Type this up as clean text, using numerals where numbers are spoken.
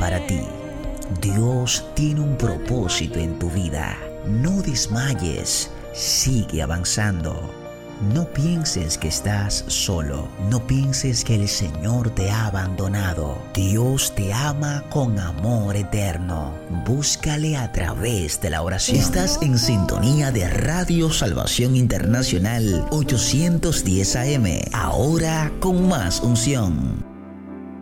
para ti. Dios tiene un propósito en tu vida. No desmayes, sigue avanzando. No pienses que estás solo. No pienses que el Señor te ha abandonado. Dios te ama con amor eterno. Búscale a través de la oración. Estás en sintonía de Radio Salvación Internacional 810 AM. Ahora con más unción.